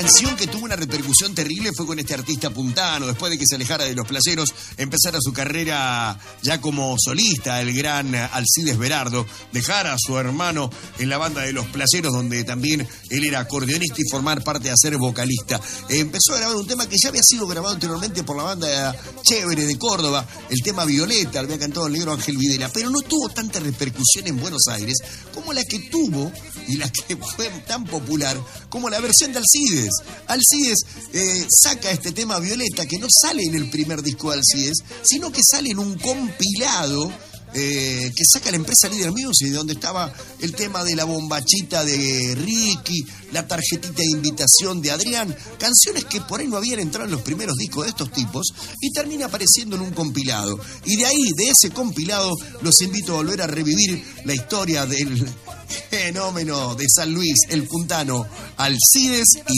canción que tuvo una repercusión terrible fue con este artista puntano. Después de que se alejara de Los Playeros, empezara su carrera ya como solista, el gran Alcides Berardo. Dejara a su hermano en la banda de Los Playeros, donde también él era acordeonista, y formar parte de ser vocalista. Empezó a grabar un tema que ya había sido grabado anteriormente por la banda Chévere de Córdoba, el tema Violeta, lo había cantado el negro Ángel Videla, pero no tuvo tanta repercusión en Buenos Aires como la que tuvo y la que fue tan popular como la versión de Alcides. Alcides saca este tema Violeta, que no sale en el primer disco de Alcides, sino que sale en un compilado que saca la empresa Líder Music, donde estaba el tema de la bombachita de Ricky, la tarjetita de invitación de Adrián, canciones que por ahí no habían entrado en los primeros discos de estos tipos, y termina apareciendo en un compilado. Y de ahí, de ese compilado, los invito a volver a revivir la historia del fenómeno de San Luis, el puntano Alcides y